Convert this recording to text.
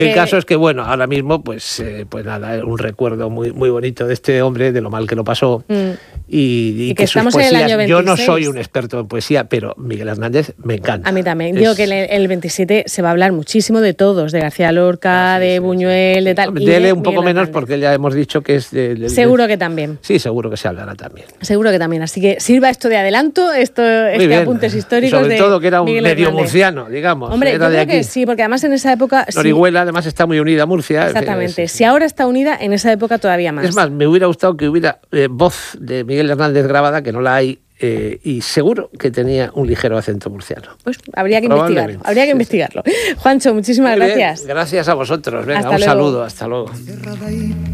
El caso es que, bueno, ahora mismo, pues nada, un recuerdo muy, muy bonito de este hombre, de lo mal que lo pasó. Y que sus estamos poesías, en el año 26. Yo no soy un experto en poesía, pero Miguel Hernández me encanta. A mí también. Digo que el 27 se va a hablar muchísimo de todos, de García Lorca, de Buñuel, de tal. De él un poco Miguel menos Hernández. porque ya hemos dicho que es Seguro que también. Sí, seguro que se hablará también. Seguro que también. Así que sirva esto de adelanto, apuntes históricos sobre de todo que era un Miguel medio Hernández. murciano, digamos. Hombre, era yo de creo aquí. que sí, porque además en esa época... Orihuela además está muy unida a Murcia. Exactamente. Si ahora está unida, en esa época todavía más. Es más, me hubiera gustado que hubiera voz de Miguel Hernández grabada, que no la hay, y seguro que tenía un ligero acento murciano. Pues habría que investigarlo. Juancho, muchísimas gracias. Gracias a vosotros. Venga, Hasta un luego. saludo. Hasta luego.